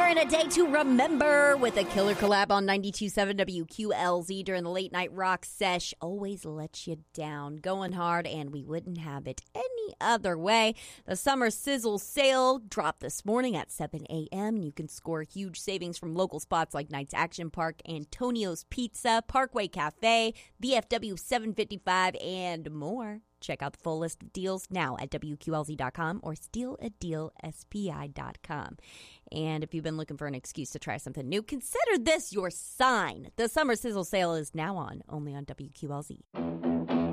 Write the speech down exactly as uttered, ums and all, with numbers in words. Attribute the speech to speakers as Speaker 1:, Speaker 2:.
Speaker 1: and a day to remember with a killer collab on ninety-two point seven W Q L Z during the late night rock sesh. Always lets you down. Going hard, and we wouldn't have it any other way. The summer sizzle sale dropped this morning at seven a.m. You can score huge savings from local spots like Knights Action Park, Antonio's Pizza, Parkway Cafe, V F W seven fifty-five, and more. Check out the full list of deals now at W Q L Z dot com or steal a deal S P I dot com. And if you've been looking for an excuse to try something new, consider this your sign. The summer sizzle sale is now on, only on W Q L Z.